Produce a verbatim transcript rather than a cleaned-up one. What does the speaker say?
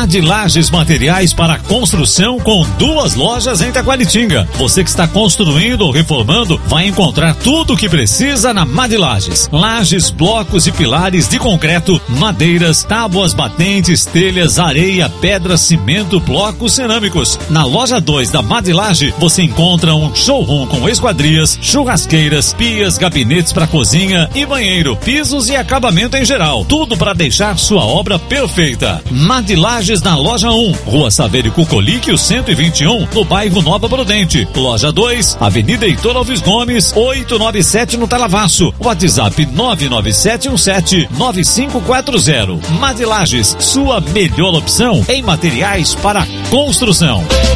Madilages Materiais para Construção, com duas lojas em Taquaritinga. Você que está construindo ou reformando vai encontrar tudo o que precisa na Madilages. Lajes, blocos e pilares de concreto, madeiras, tábuas batentes, telhas, areia, pedra, cimento, blocos cerâmicos. Na loja dois da Madilage você encontra um showroom com esquadrias, churrasqueiras, pias, gabinetes para cozinha e banheiro, pisos e acabamento em geral. Tudo para deixar sua obra perfeita. Madilages na loja um, Rua Saverio Cucolique, cento e vinte e um, no bairro Nova Prudente. Loja dois, Avenida Heitor Alves Gomes, oitocentos e noventa e sete, no Talavaço. WhatsApp nove nove sete um sete nove cinco quatro zero. Madilages, sua melhor opção em materiais para construção.